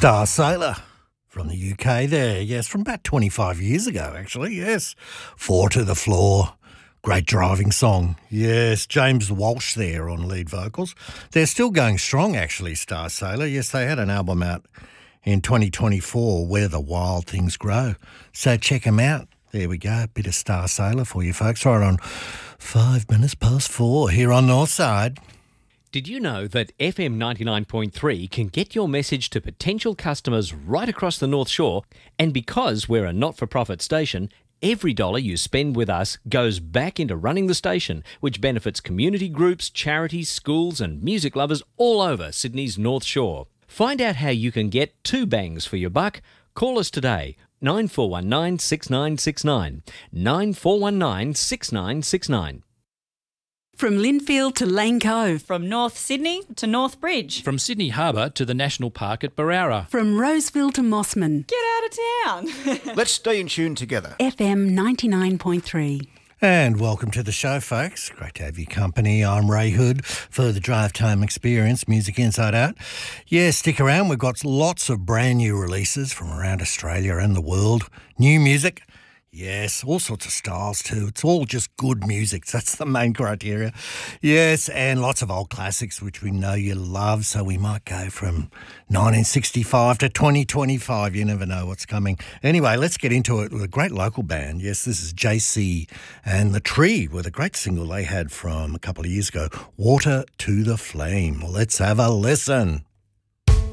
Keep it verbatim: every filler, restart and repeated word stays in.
Star Sailor from the U K there, yes, from about twenty-five years ago, actually, yes. Four to the Floor, great driving song. Yes, James Walsh there on lead vocals. They're still going strong, actually, Star Sailor. Yes, they had an album out in twenty twenty-four, Where the Wild Things Grow. So check them out. There we go, a bit of Star Sailor for you folks, right on five minutes past four here on Northside. Did you know that F M ninety-nine point three can get your message to potential customers right across the North Shore? And because we're a not-for-profit station, every dollar you spend with us goes back into running the station, which benefits community groups, charities, schools and music lovers all over Sydney's North Shore. Find out how you can get two bangs for your buck. Call us today, nine four one nine, six nine six nine, nine four one nine, six nine six nine. From Linfield to Lane Cove. From North Sydney to North Bridge. From Sydney Harbour to the National Park at Barara. From Roseville to Mossman. Get out of town. Let's stay in tune together. F M ninety-nine point three. And welcome to the show, folks. Great to have your company. I'm Ray Hood for the Drive Time Experience, Music Inside Out. Yeah, stick around. We've got lots of brand new releases from around Australia and the world. New music. Yes, all sorts of styles too. It's all just good music. That's the main criteria. Yes, and lots of old classics, which we know you love. So we might go from nineteen sixty-five to twenty twenty-five. You never know what's coming. Anyway, let's get into it with a great local band. Yes, this is J C and The Tree with a great single they had from a couple of years ago, Water to the Flame. Well, let's have a listen.